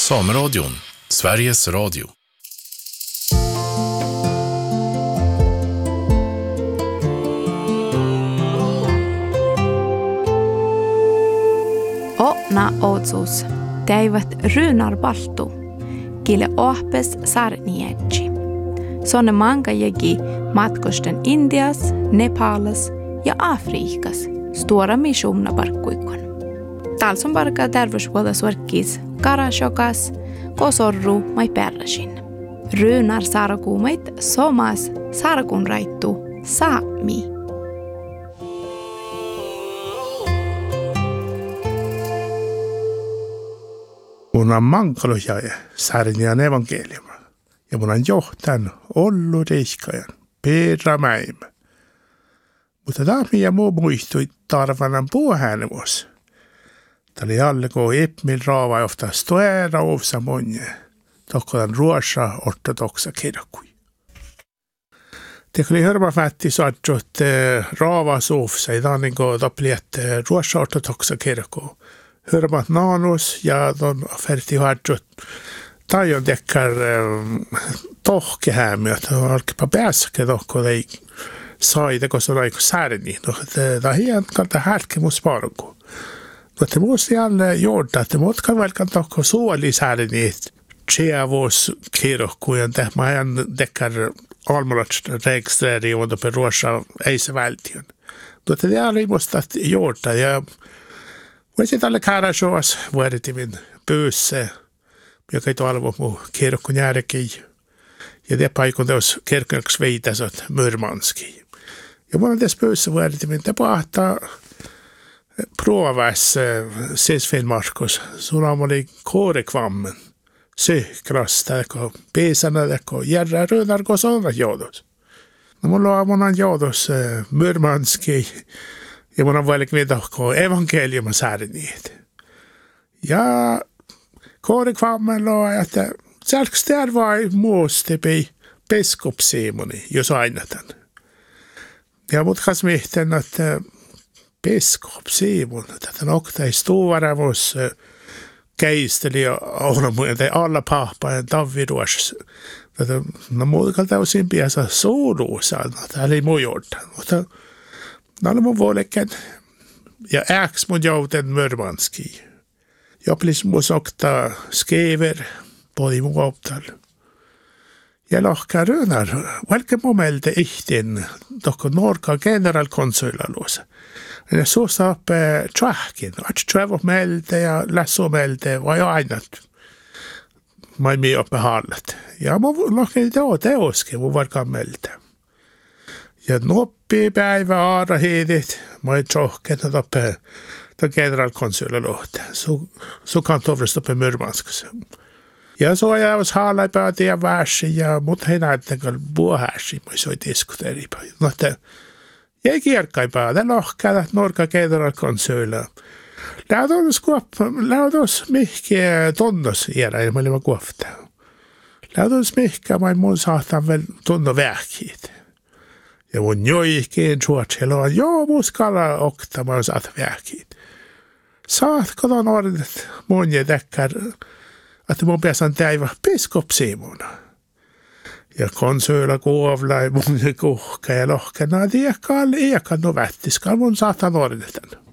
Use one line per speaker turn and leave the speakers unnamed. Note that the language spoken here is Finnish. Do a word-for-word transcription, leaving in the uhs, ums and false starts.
Sameradion, Sveriges Radio.
Ona otsus teivät Runar Baltu, kille ohpes sarnietsi. Sonne manga jägi matkosten Indias, Nepalas ja Afrikas stora missioner barkkuikon. Talson barka terveysvuoda suorkis karashokas kosorru mai perrasin. Runar sarakumait somas sarakun raittu saami.
Mun on mankalujaja Särnian evankeliuma ja mun on johtan Ollu Reiskajan Petra Mäimä. Mutta tahmi ja muu muistui tarvanan puuhäänevuos. Tämä oli alle kun Epmil raava ofta stoera ovsa monje. Tokkodan ruosa ortodoksa kirkui. Det oli hörma fatti så att raava sovsa i dan ingår tappliet ruosa ortodoksa kirkui. Hörmat nanos ja don ferti harjut tajon dekkar tohke hämöt alkipa pääske tokko ei sai det koso raiko särni no det hien kalta härkemus parku. No te musti alle jorda te mut kan väl kan tokko suoli särni tjevos kirkkujen te majan dekkar almolat registreri under per rosa eise vältion. No te det måste att jorda ja voisin tälle karasjoas vuodetimin pyysse, joka ei tuolla muu kirkon järkiin. Ja te paikon teos kirkoksi veitasot Murmanski. Ja mun on tässä pyysse vuodetimin, te pahtaa provas Sisfin Markus. Sulla oli koorekvammen, sykrasta, teko pesana, teko järra rönar ko sonra joudus. No mulla on mun on joudus Murmanski. Ja mun on välillä viitahko evankeliuma särniit. Ja koodikvammen loo, että sälks där var muustipi biskopsimoni, jos ainetan. Ja mut kas mihten, että biskopsimon, että nokta ei stuvaravus keisteli ja olemme alla pahpaen taviruos. No muukalta osin piässä suuluusaan, että oli muu jordan, mutta no oli mun vuoleken ja äks mun jouten Murmanski. Jag plis mun sokta skriver både mun optal. Ja lohka rönar, välke mun melte ihtin tokko norka generalkonsullaluosa. Ja suosta oppe tjahkin, att tjävot melte ja lässo melte vai ainat. Mai mi oppe hallat. Ja mun lohka ei teo teoske mun varkaan melte. Ja noppi päivä aarahiidit, mä ei tjohkena toppe ta generalkonsullaluote. Så, så kan tovras toppe Murmanskassa. Ja så jag var halai päätä ja värsi ja mut hei näyttäkään buohäsi, mä soi diskuteri päin. No että jäi kierkai päätä, lohkaa norka generalkonsulla. Lähdus kuoppa, lähdus mihkiä tonnos iärä, ja mä olin kuopta. Lähdus mihkiä, mä mun saatan vielä tunno vähkiit. Ja mun joikin suotsella on, joo, muskalla oktamaan saat vähkiit. Saatko ton ordet mun ja dekkar, että mun pääsän täivä biskopsimona. Ja konsuilla kuovla ja mun ja kuhka ja lohka, no tiekkaan, iekkaan no vättiskään mun saatan ordetan.